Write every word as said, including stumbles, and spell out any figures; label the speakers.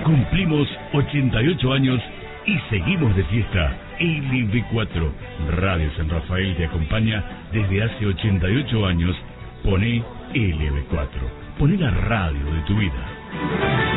Speaker 1: Cumplimos ochenta y ocho años y seguimos de fiesta. L B cuatro, Radio San Rafael te acompaña desde hace ochenta y ocho años. Poné L B cuatro. Poné la radio de tu vida.